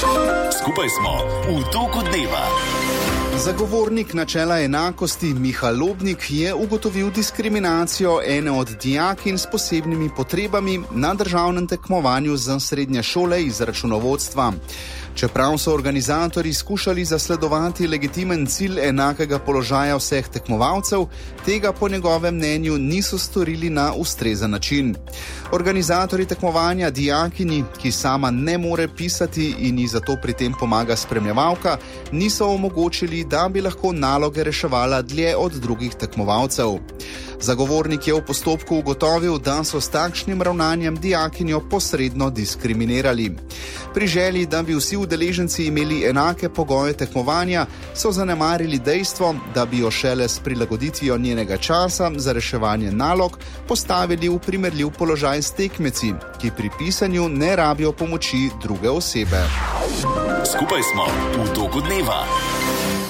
Skupaj smo v toku dneva. Zagovornik načela enakosti Miha Lobnik je ugotovil diskriminacijo ene od dijakinj s posebnimi potrebami na državnem tekmovanju za srednje šole iz računovodstva. Čeprav so organizatorji skušali zasledovati legitimen cilj enakega položaja vseh tekmovalcev, tega po njegovem mnenju niso storili na ustrezen način. Organizatorji tekmovanja dijakinji, ki sama ne more pisati in ji zato pri tem pomaga spremljevalka, niso omogočili, da bi lahko naloge reševala dlje od drugih tekmovalcev. Zagovornik je v postopku ugotovil, da so s takšnim ravnanjem dijakinjo posredno diskriminirali. Pri želji, da bi vsi udeleženci imeli enake pogoje tekmovanja, so zanemarili dejstvo, da bi jo šele s prilagoditvijo njenega časa za reševanje nalog postavili v primerljiv položaj s tekmeci, ki pri pisanju ne rabijo pomoči druge osebe. Skupaj smo v toku dneva.